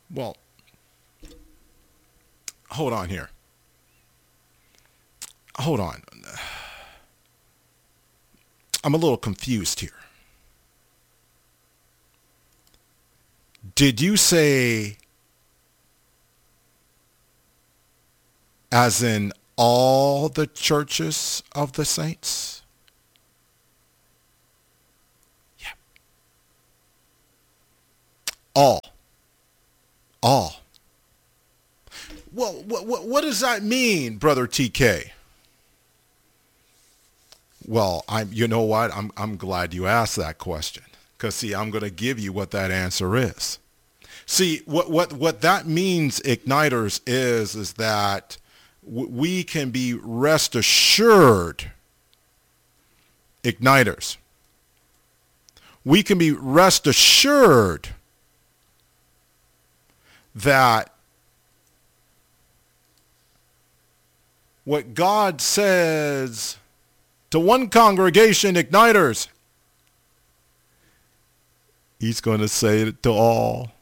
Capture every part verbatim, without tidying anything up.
Well, hold on here. Hold on. I'm a little confused here. Did you say as in all the churches of the saints? Yeah. All. All. Well, what, what, what does that mean, Brother T K? Well, I'm. You know what? I'm. I'm glad you asked that question, because see, I'm going to give you what that answer is. See, what what what that means, igniters, is is that w- we can be rest assured, igniters. We can be rest assured that what God says to one congregation, igniters, he's going to say it to all.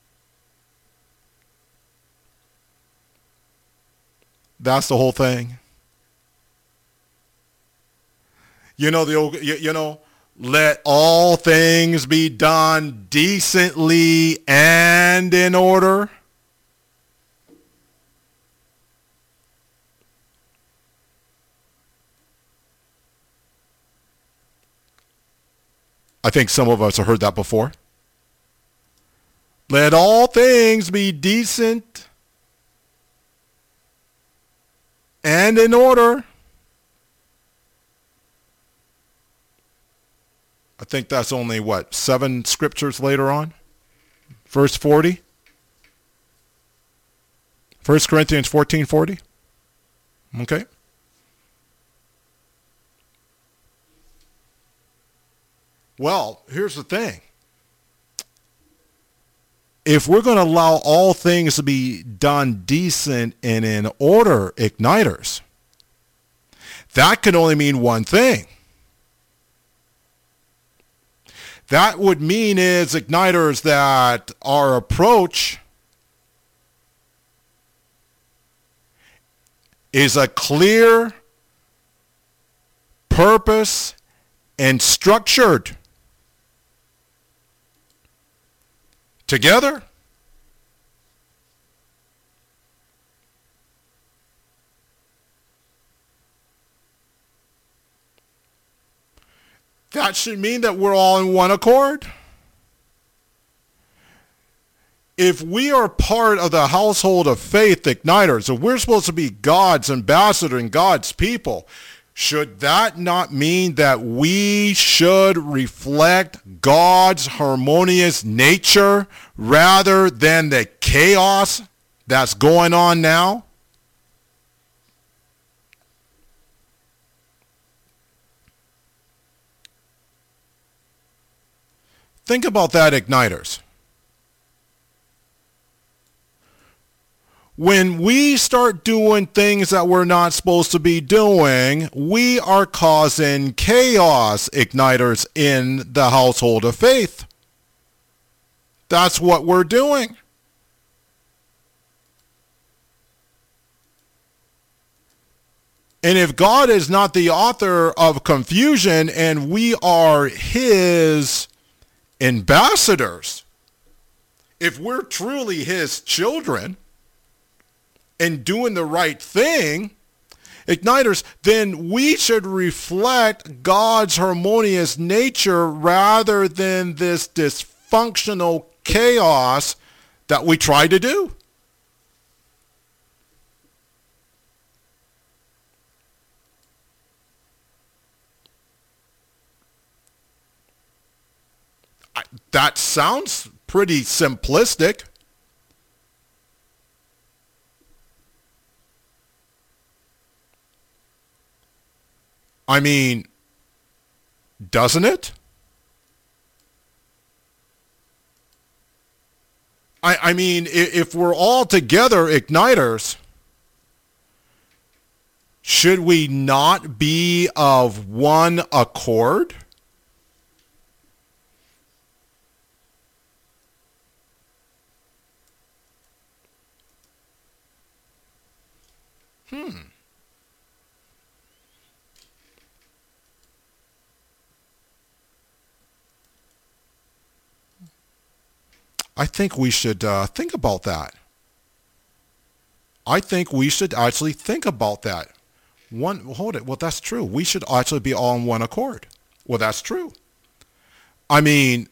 That's the whole thing. You know, the old, you, you know, let all things be done decently and in order. I think some of us have heard that before. Let all things be decent and in order. I think that's only, what, seven scriptures later on? Verse forty? First Corinthians fourteen forty? Okay. Well, here's the thing. If we're going to allow all things to be done decent and in order, igniters, that can only mean one thing. That would mean is, igniters, that our approach is a clear, purpose, and structured. Together? That should mean that we're all in one accord. If we are part of the household of faith, igniters, if we're supposed to be God's ambassador and God's people, should that not mean that we should reflect God's harmonious nature rather than the chaos that's going on now? Think about that, igniters. When we start doing things that we're not supposed to be doing, we are causing chaos, igniters, in the household of faith. That's what we're doing. And if God is not the author of confusion and we are his ambassadors, if we're truly his children and doing the right thing, igniters, then we should reflect God's harmonious nature rather than this dysfunctional chaos that we try to do. I, that sounds pretty simplistic. I mean, doesn't it? I, I mean, if we're all together igniters, should we not be of one accord? Hmm. I think we should uh, think about that. I think we should actually think about that. One, hold it. Well, that's true. We should actually be all in one accord. Well, that's true. I mean,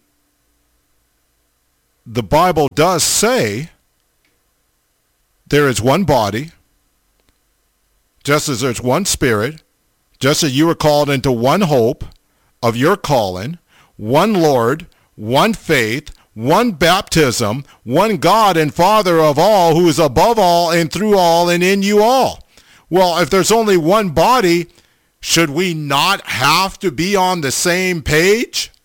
the Bible does say there is one body, just as there's one spirit, just as you were called into one hope of your calling, one Lord, one faith, one baptism, one God and Father of all, who is above all and through all and in you all. Well, if there's only one body, should we not have to be on the same page?